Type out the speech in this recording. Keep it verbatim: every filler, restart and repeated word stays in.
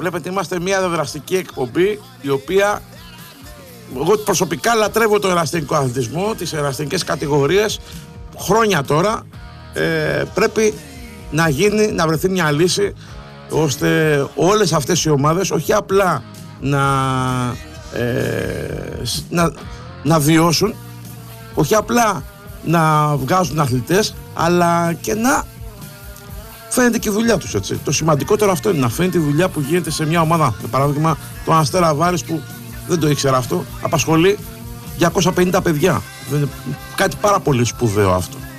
Βλέπετε, είμαστε μια δραστική εκπομπή η οποία εγώ προσωπικά λατρεύω το ερασιτεχνικό αθλητισμό, τις ερασιτεχνικές κατηγορίες χρόνια τώρα. Ε, πρέπει να γίνει, να βρεθεί μια λύση ώστε όλες αυτές οι ομάδες όχι απλά να, ε, να, να βιώσουν, όχι απλά να βγάζουν αθλητές, αλλά και να φαίνεται και η δουλειά τους, έτσι. Το σημαντικότερο αυτό είναι να φαίνεται η δουλειά που γίνεται σε μια ομάδα. Για παράδειγμα, το Αστέρα Βάρης, που δεν το ήξερα αυτό, απασχολεί διακόσια πενήντα παιδιά. Δεν είναι κάτι πάρα πολύ σπουδαίο αυτό.